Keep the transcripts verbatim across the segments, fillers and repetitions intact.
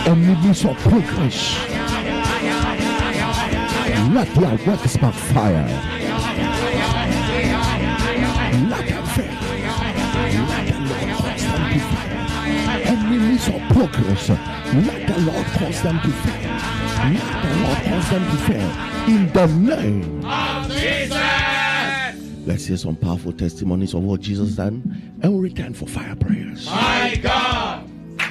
enemies of progress, let their works backfire. Let them fail. Let the Lord cause them to fail. Enemies of progress, let the Lord cause them to fail. Let the Lord cause them to fail. In the name of Jesus. Let's hear some powerful testimonies of what Jesus done, and we'll return for fire prayers. My God.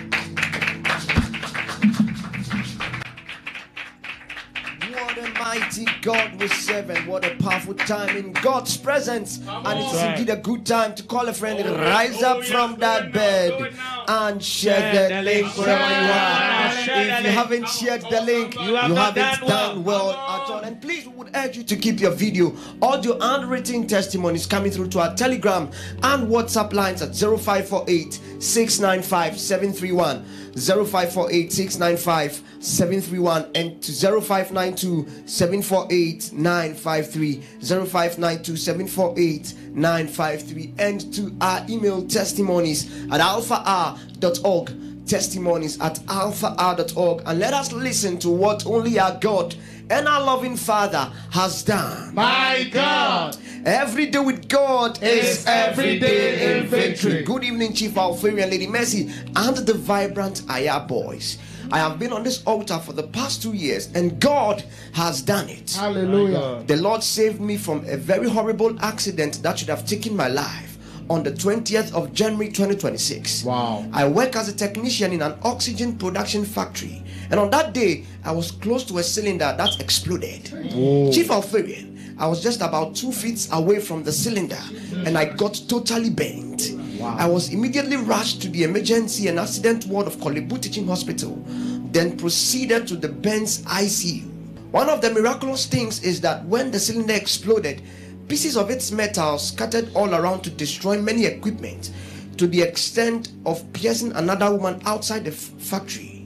Mighty God we serve, and what a powerful time in God's presence. Come and it's on. indeed a good time to call a friend and Oh, rise yes. up Oh, from yes. that Do bed it now. Do it now. and share, Share that the link link. wherever Share you the are. link. Share If the you link. haven't shared the link, You you, have not haven't done done well, well. at all. And please, we would urge you to keep your video, audio, and written testimonies coming through to our Telegram and WhatsApp lines at zero five four eight, six nine five, seven three one. zero five four eight, six nine five, seven three one and to zero five nine two, seven four eight, nine five three, zero five nine two, seven four eight, nine five three, and to our email testimonies at alpha r dot org, testimonies at alpha r dot org, and let us listen to what only our God and our loving Father has done. My God. Every day with God is every day in victory. victory. Good evening, Chief Alfari and Lady Mercy, and the vibrant Aya boys. I have been on this altar for the past two years, and God has done it. Hallelujah. The Lord saved me from a very horrible accident that should have taken my life on the twentieth of January twenty twenty-six. Wow. I work as a technician in an oxygen production factory, and on that day I was close to a cylinder that exploded. Whoa. Chief Alfarian, I was just about two feet away from the cylinder, and I got totally bent. Wow. I was immediately rushed to the emergency and accident ward of Kolebu Teaching Hospital, then proceeded to the Benz I C U. One of the miraculous things is that when the cylinder exploded, pieces of its metal scattered all around to destroy many equipment, to the extent of piercing another woman outside the f- factory.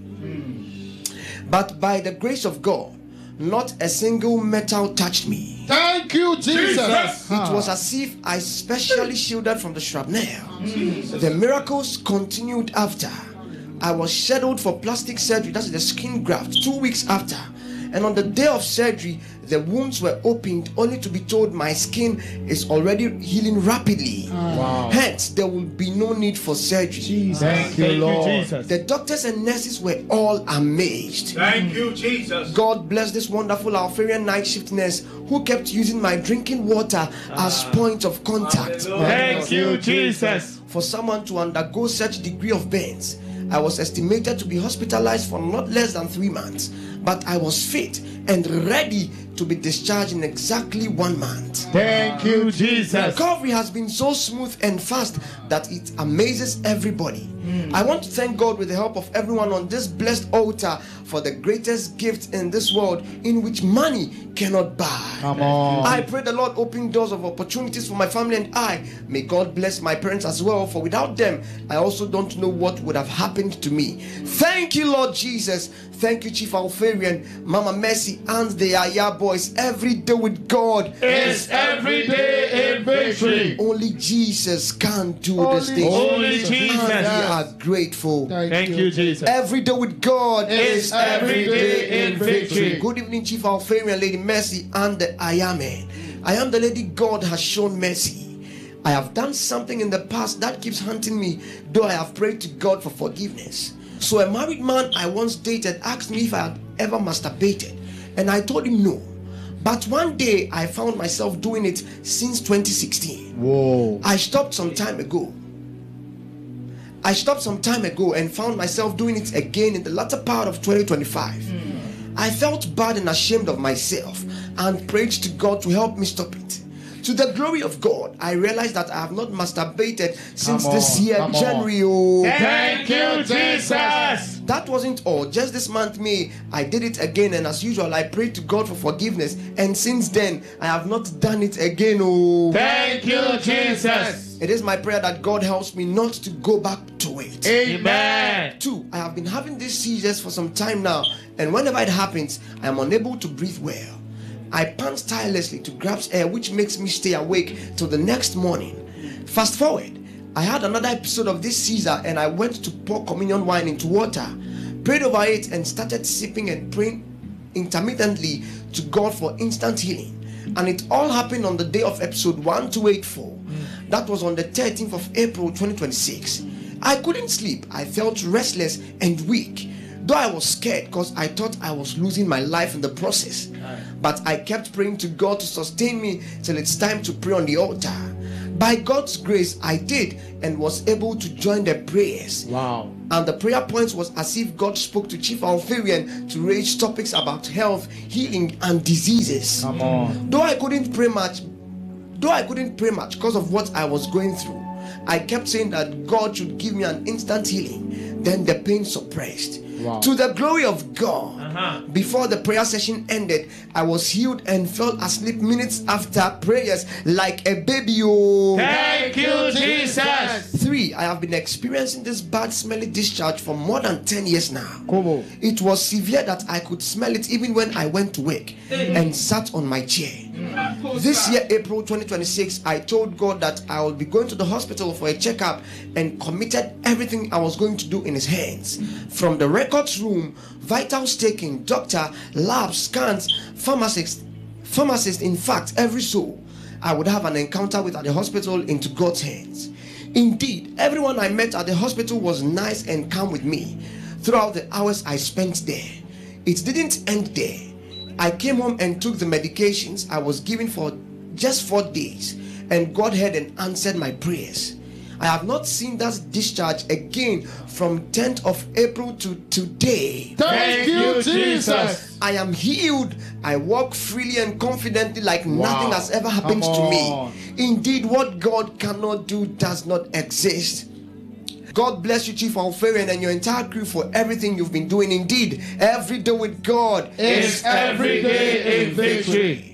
Mm. But by the grace of God, not a single metal touched me. Thank you, Jesus. Jesus. It was as if I specially shielded from the shrapnel. Mm. The miracles continued after. I was scheduled for plastic surgery, that's the skin graft, two weeks after. And on the day of surgery, the wounds were opened only to be told my skin is already healing rapidly. Wow. Hence, there will be no need for surgery. Jesus. Thank you, Lord. Jesus. The doctors and nurses were all amazed. Thank you, Jesus. God bless this wonderful Alfarian night shift nurse who kept using my drinking water as point of contact. Thank you, Jesus. For someone to undergo such degree of burns, I was estimated to be hospitalized for not less than three months, but I was fit and ready to be discharged in exactly one month. Thank you, Jesus. Recovery has been so smooth and fast that it amazes everybody. Mm. I want to thank God with the help of everyone on this blessed altar for the greatest gift in this world, in which money cannot buy. Come on. I pray the Lord open doors of opportunities for my family and I. May God bless my parents as well, for without them, I also don't know what would have happened to me. Thank you, Lord Jesus. Thank you, Chief Alfarian, Mama Mercy, and the Aya boys. Every day with God is every day in victory. Only Jesus can do Only this thing. Only And Jesus. we are grateful. Thank you, Jesus. Every day with God is every day in victory. Good evening, Chief Alfarian, Lady Mercy, and the I am. I am the lady God has shown mercy. I have done something in the past that keeps haunting me, though I have prayed to God for forgiveness. So a married man I once dated asked me if I had ever masturbated, and I told him no. But one day I found myself doing it since twenty sixteen. Whoa. I stopped some time ago. I stopped some time ago and found myself doing it again in the latter part of twenty twenty-five. Mm. I felt bad and ashamed of myself and prayed to God to help me stop it. To the glory of God, I realized that I have not masturbated since Come this on, year, come January. on. Oh. Thank you, Jesus. That wasn't all. Just this month, May, I did it again, and as usual, I prayed to God for forgiveness. And since then, I have not done it again. Oh, thank you, Jesus. It is my prayer that God helps me not to go back to it. Amen. Two, I have been having these seizures for some time now, and whenever it happens, I am unable to breathe well. I pant tirelessly to grasp air, which makes me stay awake till the next morning. Fast forward, I had another episode of this seizure, and I went to pour communion wine into water. prayed over it, and started sipping and praying intermittently to God for instant healing. And it all happened on the day of episode one two eight four. Mm. That was on the thirteenth of April twenty twenty-six. Mm. I couldn't sleep. I felt restless and weak, though I was scared because I thought I was losing my life in the process. Right. But I kept praying to God to sustain me till it's time to pray on the altar. By God's grace, I did and was able to join the prayers. Wow. And the prayer points was as if God spoke to Chief Alfarian to raise topics about health, healing, and diseases. Come on. Though I couldn't pray much, though I couldn't pray much because of what I was going through, I kept saying that God should give me an instant healing. Then the pain suppressed. Wow. To the glory of God. Uh-huh. Before the prayer session ended, I was healed and fell asleep minutes after prayers like a baby. Oh. Thank you, Jesus. Three, I have been experiencing this bad smelly discharge for more than ten years now. Come It was severe that I could smell it even when I went to work mm. and sat on my chair. Mm. This year, April twenty twenty-six, I told God that I will be going to the hospital for a checkup and committed everything I was going to do in His hands. From the records room, vitals taking, doctor, labs, scans, pharmacist, pharmacist, in fact, every soul I would have an encounter with at the hospital into God's hands. Indeed, everyone I met at the hospital was nice and calm with me throughout the hours I spent there. It didn't end there. I came home and took the medications I was given for just four days, and God heard and answered my prayers. I have not seen that discharge again from tenth of April to today. Thank you, Jesus. I am healed. I walk freely and confidently like wow. nothing has ever happened to me. Indeed, what God cannot do does not exist. God bless you, Chief Alfarian, and your entire crew for everything you've been doing. Indeed, every day with God is every day in victory.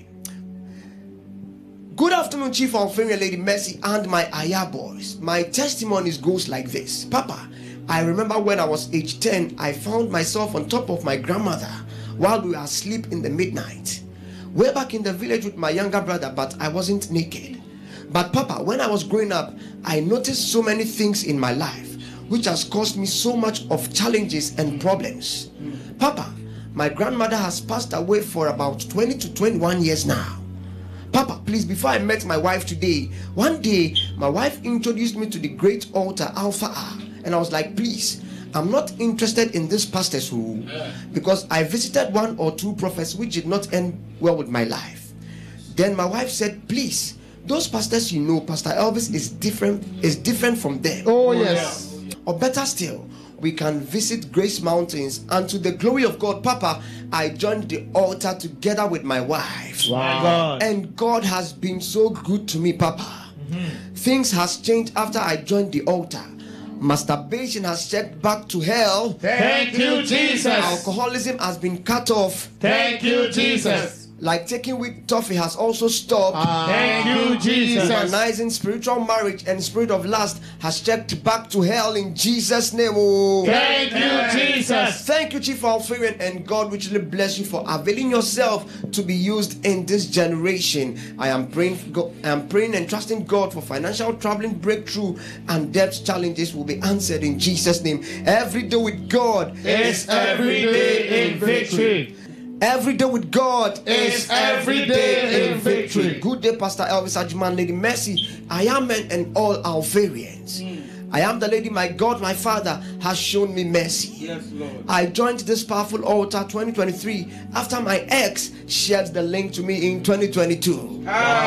Good afternoon, Chief Alfarian, Lady Mercy, and my Aya boys. My testimonies goes like this. Papa, I remember when I was age ten, I found myself on top of my grandmother while we were asleep in the midnight. Way back in the village with my younger brother, but I wasn't naked. But Papa, when I was growing up, I noticed so many things in my life, which has caused me so much of challenges and problems. Mm. Papa, my grandmother has passed away for about twenty to twenty-one years now. Papa, please, before I met my wife today, one day my wife introduced me to the great altar Alpha R, and I was like, please, I'm not interested in this pastor's rule because I visited one or two prophets which did not end well with my life. Then my wife said, please, those pastors you know, Pastor Elvis is different, is different from them. Oh yes. Or better still, we can visit Grace Mountains, and to the glory of God, Papa, I joined the altar together with my wife. Wow. God. And God has been so good to me, Papa. Mm-hmm. Things has changed after I joined the altar. Masturbation has checked back to hell. Thank you, Jesus. Alcoholism has been cut off. Thank you, Jesus. Like taking with toffee has also stopped. Ah, thank you, Jesus. Humanizing spiritual marriage and spirit of lust has checked back to hell in Jesus' name. Oh. Thank you, Jesus. Thank you, Chief Alfarian, and God richly bless you for availing yourself to be used in this generation. I am praying, I am praying and trusting God for financial traveling breakthrough, and debt challenges will be answered in Jesus' name. Every day with God is every day in victory. Every day with God is every day in victory. Good day, Pastor Elvis Ajiman, Lady Mercy, I am and all Alfarians. Mm. I am the lady my God, my Father, has shown me mercy. Yes, Lord. I joined this powerful altar twenty twenty-three after my ex shared the link to me in twenty twenty-two.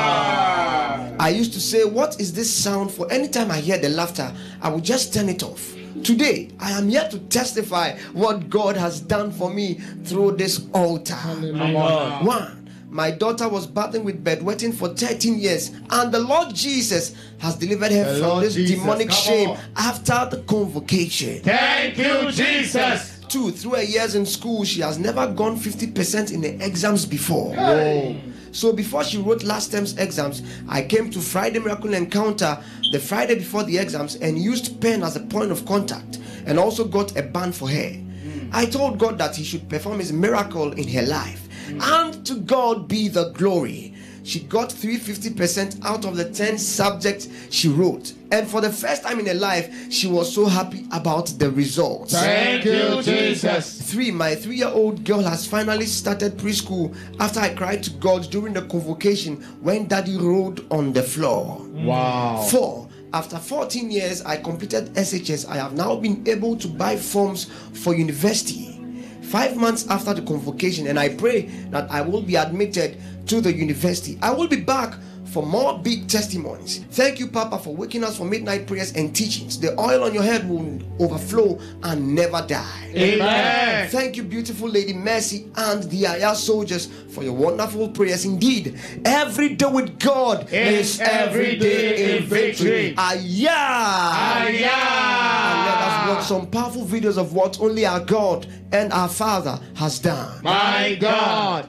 Ah. I used to say, what is this sound? For any time I hear the laughter, I would just turn it off. Today, I am here to testify what God has done for me through this altar. Hallelujah. One, my daughter was battling with bedwetting for thirteen years, and the Lord Jesus has delivered her the from Lord this Jesus, demonic come shame on. after the convocation. Thank you, Jesus. Two, through her years in school, she has never gone fifty percent in the exams before. Hey. So before she wrote last term's exams, I came to Friday Miracle Encounter the Friday before the exams and used pen as a point of contact, and also got a band for her. Mm. I told God that He should perform His miracle in her life, mm. and to God be the glory. She got three hundred fifty percent out of the ten subjects she wrote, and for the first time in her life, she was so happy about the results. Thank you, Jesus. Jesus. Three, my three-year-old girl has finally started preschool after I cried to God during the convocation when Daddy rolled on the floor. Wow. Four, after fourteen years, I completed S H S. I have now been able to buy forms for university. Five months after the convocation, and I pray that I will be admitted to the university. I will be back for more big testimonies. Thank you, Papa, for waking us for midnight prayers and teachings. The oil on your head will overflow and never die. Amen. Thank you, beautiful Lady Mercy and the Aya soldiers, for your wonderful prayers. Indeed, every day with God is every day in victory. Aya! Aya! And let us watch some powerful videos of what only our God and our Father has done. My God.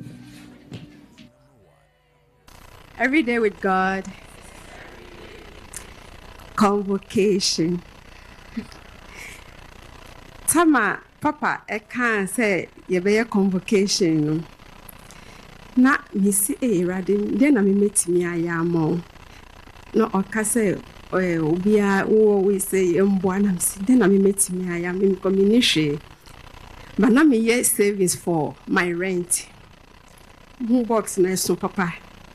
Every day with God. Convocation. Tama, Papa, I can't say you be a convocation. Na misi e radin, then I meet me I am. No, or say, oh, we are always say, um, one, then I meet me I am in communication. But now me yes savings for my rent. Who box nice so Papa.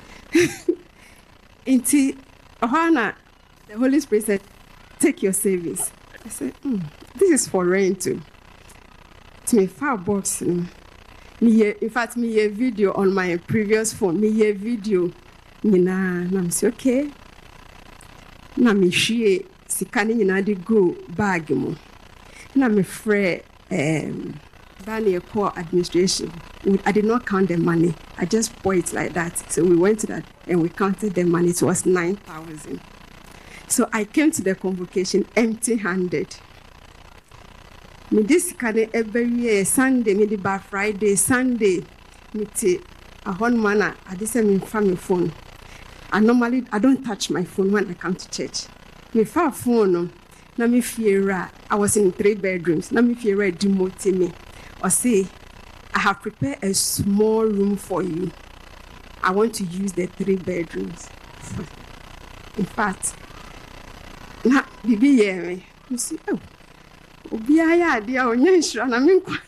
Inti Ohana, the Holy Spirit said, take your savings. I said, mm, this is for rent too. To me, far box. Mm. Me, in fact, me a video on my previous phone. Me a video. Me na, na say okay. Na me share sikani na di go bag mo. Na me free um. Bani poor administration. I did not count the money. I just bought it like that. So we went to that and we counted the money. It was nine thousand. So I came to the convocation empty-handed. Me this kind of every year Sunday, me the bar Friday, Sunday, me take a one manner. I just me family phone. And normally I don't touch my phone when I come to church. Me far phone. Na me fear. I was in three bedrooms. Na me fear demote me. Or say, I have prepared a small room for you. I want to use the three bedrooms. In fact, na bibi ye me. You see, oh, obi aya dia onye nsura na me nkwa.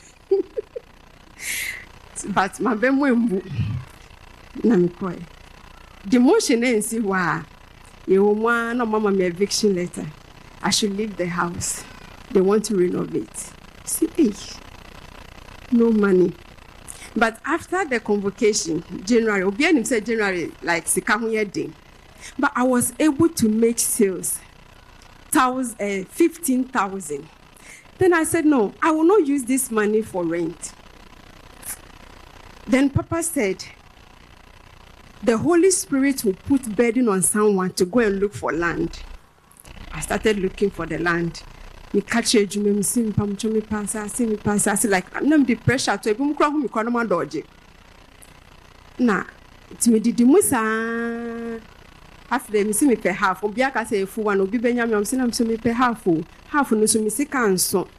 But my bemwe mbu na me koi. The motion ensi wa ye omwa na mama me eviction letter. I should leave the house. They want to renovate. See, hey. No money. But after the convocation, January, Obianim said January, like Sikamuye Day. But I was able to make sales, thousand, uh, fifteen thousand. Then I said, no, I will not use this money for rent. Then Papa said, the Holy Spirit will put burden on someone to go and look for land. I started looking for the land. Me catch a jume, me see me pam me pass, I see me pass, I see like I'm the pressure to even cry me corner my dodge. Na, it's me did musa. Half the me see me pay half. Obiaka say if one obi benya me, I'm saying I'm so me pay half. Half no so me see canso.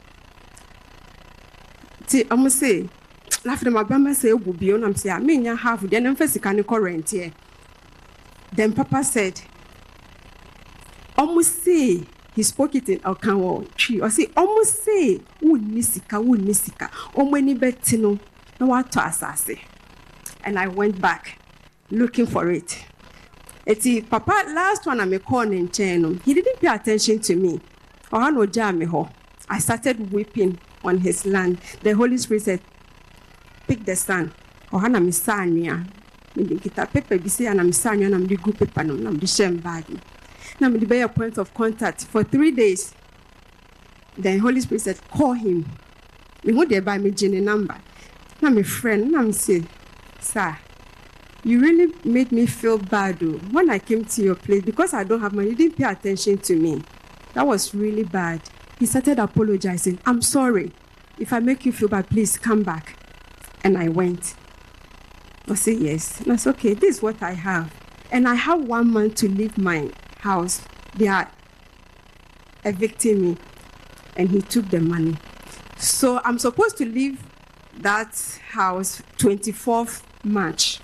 Ti I'm say, laugh them my bamba say obu bion. I'm say I mean ya half. Then I'm first can current here. Then Papa said, almost say. He spoke it in Alkanwo tree. Or say, almost say, would nisika, would nisika, or many betino, no what to assassin. And I went back looking for it. Eti Papa last one I'm a corn in chain. He didn't pay attention to me. Or I no jam ho. I started weeping on his land. The Holy Spirit said, pick the son. Or Hana Missania. Kita paper be say and I'm Sanya and I'm the good paper and I'm the shame bag. Now, I'm the point of contact for three days. Then Holy Spirit said, call him. Me who they buy me Jenny number. Now my friend, now I'm say, sir, you really made me feel bad though. When I came to your place, because I don't have money, you didn't pay attention to me. That was really bad. He started apologizing. I'm sorry. If I make you feel bad, please come back. And I went. I said, yes. That's okay. This is what I have. And I have one month to leave my house. They are evicting me. And he took the money. So I'm supposed to leave that house twenty-fourth March.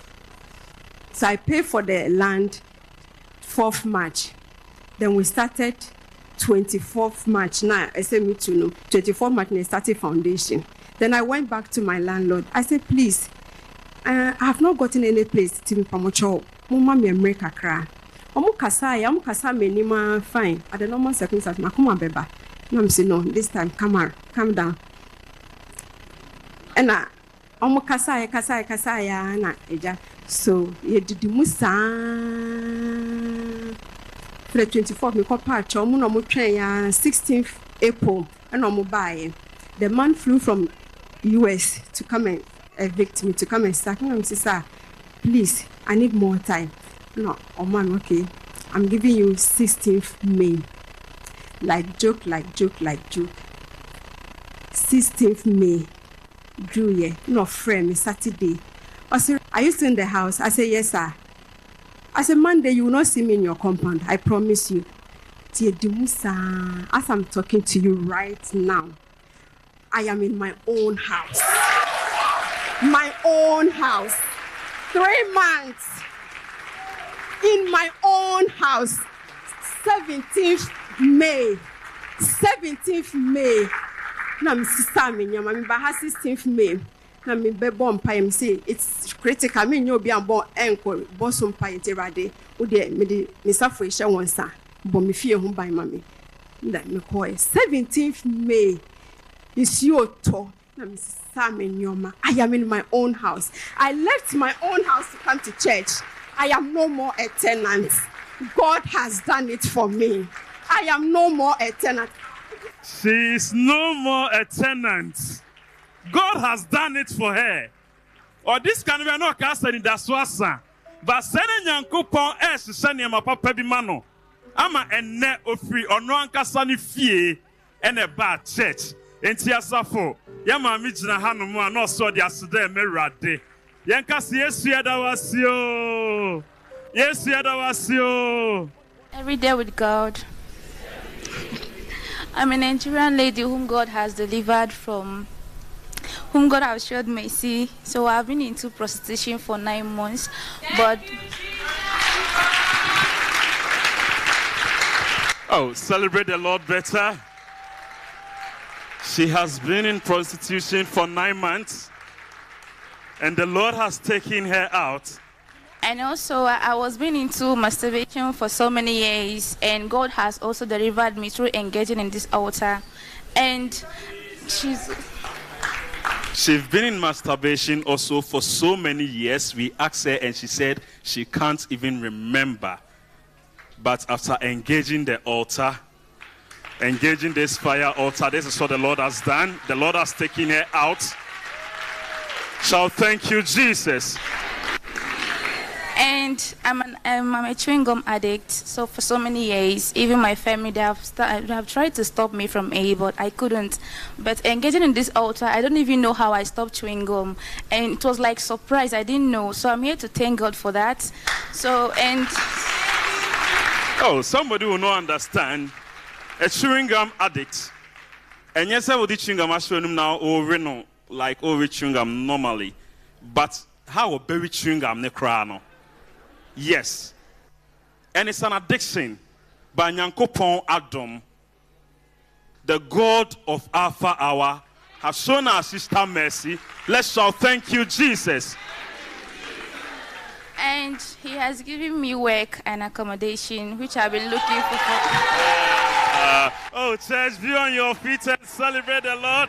So I pay for the land fourth March. Then we started twenty-fourth March now, I said me to know, twenty-fourth March, I started foundation. Then I went back to my landlord. I said, please, uh, I have not gotten any place to me pamocho. Mama me America cry. Omo kasa ya, omo kasa me nima fine. At the normal circumstances, ma come on beba. No, I'm saying no. This time, come on, calm down. And I, omo kasa ya, kasa ya, kasa ya, na eja. So ye did the musa. For the twenty-fourth, me call patch. Omo no mo train ya sixteenth April. And omo buy. The man flew from U S to come and evict me, to come and start. I'm saying, sir, please, I need more time. No, oh man, okay. I'm giving you sixteenth May. Like joke, like joke, like joke. sixteenth May. Drew, yeah. No, friend, it's Saturday. I said, are you still in the house? I said, yes, sir. I said, Monday, you will not see me in your compound. I promise you. As I'm talking to you right now, I am in my own house. My own house. Three months. In my own house. seventeenth May. seventeenth May. Na mi sister mi nyama mi ba sixteenth May. Na mi be bon pa em say it's critical. Me nyo bi an bon enko bosom pa interade. Wo de me de me safo e hye wonsa. Bo me fie ho ban ma me. Na me ko seventeenth May. Is your to. Na mi sister mi nyoma. I am in my own house. I left my own house to come to church. I am no more a tenant. God has done it for me. I am no more a tenant. She is no more a tenant. God has done it for her. Or this can be no castle in Daswasa. But sending young coupon as sending my papa bimano. Ama and net of free or no ankasani fee and a bad church. And Tiasafo. Yama Mijna Hanuma no saw the Asade Merade. Yankas, yes, Yadawasio. Yes, Yadawasio. Every day with God. I'm a Nigerian lady whom God has delivered from, whom God has showed mercy. So I've been into prostitution for nine months, but oh, celebrate the Lord better. She has been in prostitution for nine months, and the Lord has taken her out. And also, I was being into masturbation for so many years, and God has also delivered me through engaging in this altar. And she's... She's been in masturbation also for so many years. We asked her, and she said she can't even remember. But after engaging the altar, engaging this fire altar, this is what the Lord has done. The Lord has taken her out. Shall thank you, Jesus. And I'm, an, um, I'm a chewing gum addict, so for so many years, even my family, they have, they have tried to stop me from it, but I couldn't. But engaging in this altar, I don't even know how I stopped chewing gum. And it was like surprise, I didn't know. So I'm here to thank God for that. So, and... Oh, somebody will not understand. A chewing gum addict. And yes, I would eat chewing gum, I show him now, or no, like over chewing gum normally. But how a baby chewing gum, ne crano? Yes. And it's an addiction by Nyankopon Adam. The God of Alpha Hour has shown our sister mercy. Let's shout, thank you, Jesus. And he has given me work and accommodation, which I've been looking for. Uh, oh, church, be on your feet and celebrate the Lord.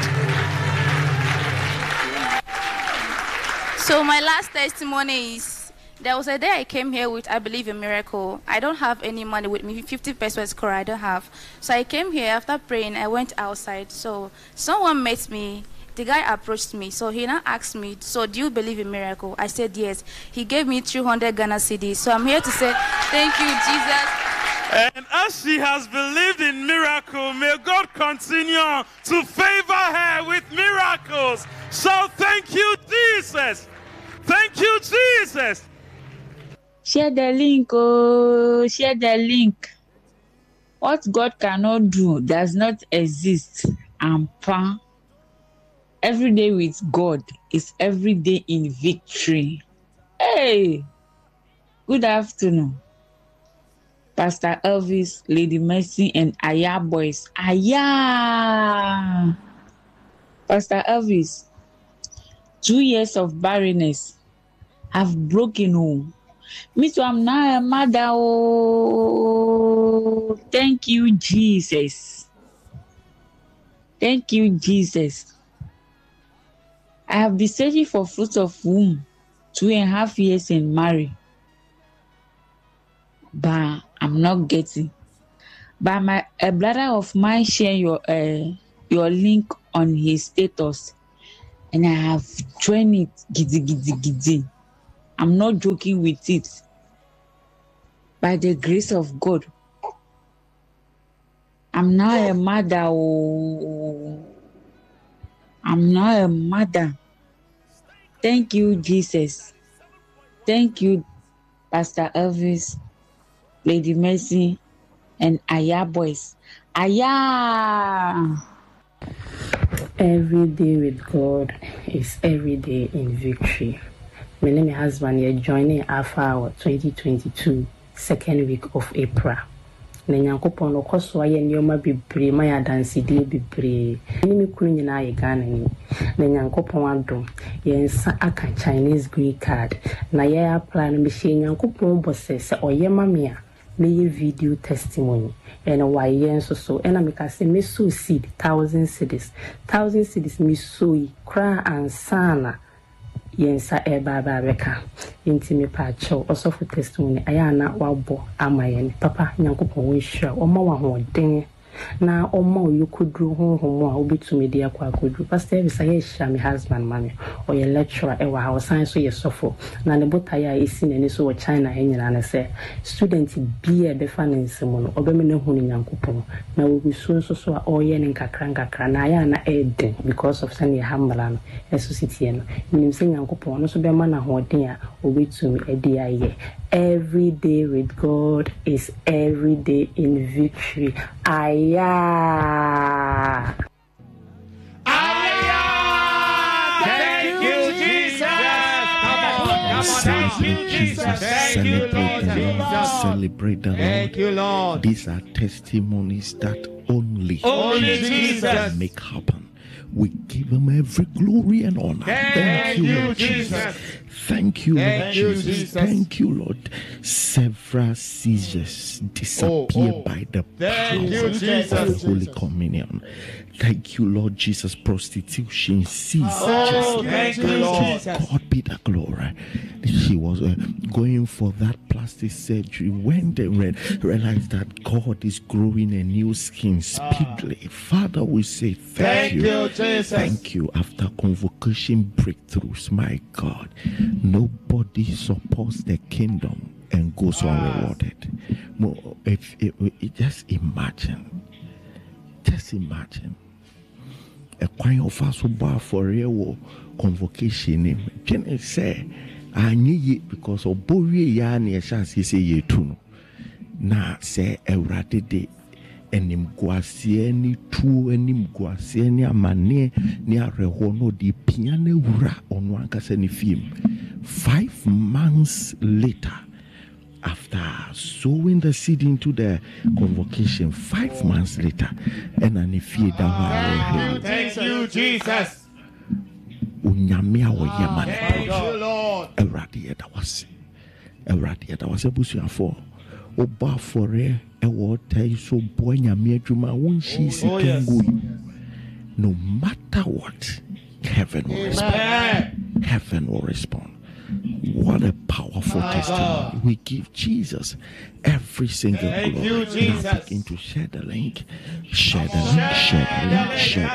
So my last testimony is, there was a day I came here with, I believe, a miracle. I don't have any money with me, fifty pesos score I don't have. So I came here, after praying, I went outside. So someone met me. The guy approached me. So he now asked me, so do you believe in miracle? I said, yes. He gave me two hundred Ghana C Ds. So I'm here to say, thank you, Jesus. And as she has believed in miracle, may God continue to favor her with miracles. So thank you, Jesus. Thank you, Jesus. Share the link, oh, share the link. What God cannot do does not exist. Ampa. Every day with God is every day in victory. Hey, good afternoon. Pastor Elvis, Lady Mercy, and Aya boys. Aya! Pastor Elvis, two years of barrenness have broken home. Me too, I'm now a mother. Oh, thank you, Jesus. Thank you, Jesus. I have been searching for fruit of womb two and a half years and married. But I'm not getting. But my a brother of mine share your uh, your link on his status, and I have joined it. Giddy giddy giddy. I'm not joking with it. By the grace of God, I'm now a mother. Oh, I'm now a mother. Thank you, Jesus. Thank you, Pastor Elvis, Lady Mercy, and Aya boys. Aya! Every day with God is every day in victory. My name is husband. You're joining Alpha twenty twenty-two, second week of April. Na nyankopon no koso aye nioma bebre ma ya danside bebre ni me kunu nyina ye Ghana ni na nyankopon adom ye nsa aka Chinese green card na ye apply no me hye nyankopon bose se oyema me a me ye video testimony and why ye nso so and me ka se me so seed thousand cedis thousand cedis me so yi kra ansana yensa eba ba beka inti me pa cho also for testimony ayana wabo amaye papa nyankopon won hira o ma wa ho den na o ma oyukudru honhom a obetumi de akwa akudru pastor Elvis aye hira me husband mame o ye lecturer e wa ha science so ye sofo na ne botaya esi nani so wo China enyina na se student bi e be finance mo no obeme ne hu nyankopon na wo gusu so so a o ye ne nkakra nkakra na ayana eden because of sani hamala no society no nim se nyankopon no so be ma na ho den a obetumi e de aye. Every day with God is every day in victory. Aya. Aya. Thank you, Jesus. Come on. Thank you, Jesus. Thank you, Lord Jesus. Celebrate the Lord. Thank you, Lord. These are testimonies that only, only Jesus can make happen. We give him every glory and honor. Thank, Thank you, you, Lord Jesus. Jesus. Thank you, Thank Lord you, Jesus. Jesus. Thank you, Lord. Several seizures disappear Oh, oh. by the Thank power you, of Jesus. Holy Communion. Thank you, Lord Jesus. Prostitution ceased. Oh, thank you, Lord. God be the glory. She was uh, going for that plastic surgery when they re- realized that God is growing a new skin speedily. Father, we say thank, Thank you. you, Jesus. Thank you. After convocation breakthroughs, my God, nobody supports the kingdom and goes unrewarded. Mo- If, if, if, just imagine, just imagine. A kind of us who bar for real convocation name. Can I say? I need because of Bowie Yan, a chance he say ye too. Na say a ratted day. Enim guasie ni tu enim guasie ni amane ni arehono di piane wura onwa kase ni film. Five months later, after sowing the seed into the convocation, five months later, and an ifie da Thank you, Jesus. unyamia wo yemane Thank you, Lord. Eradi da wase. Eradi da wase busuafo. Oba fore ewo tai so boy nyame adwuma won shi sikango. No matter what, heaven will respond. Amen. Heaven will respond. What a powerful My testimony. God. We give Jesus every single Thank glory. you, Jesus. Now begin to share the link. Share the link. Share the link. Share